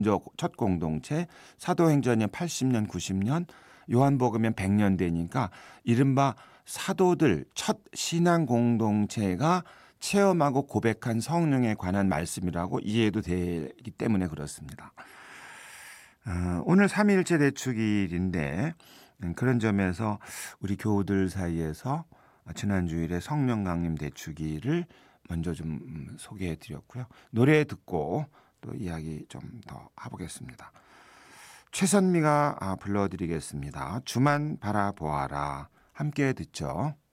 첫 공동체, 사도행전이 80년, 90년, 요한복음은 100년 되니까 이른바 사도들 첫 신앙 공동체가 체험하고 고백한 성령에 관한 말씀이라고 이해도 되기 때문에 그렇습니다. 오늘 삼위일체 대축일인데 그런 점에서 우리 교우들 사이에서 지난 주일에 성령 강림 대축일을 먼저 좀 소개해 드렸고요. 노래 듣고 또 이야기 좀 더 해보겠습니다. 최선미가 불러드리겠습니다. 주만 바라보아라. 함께 듣죠.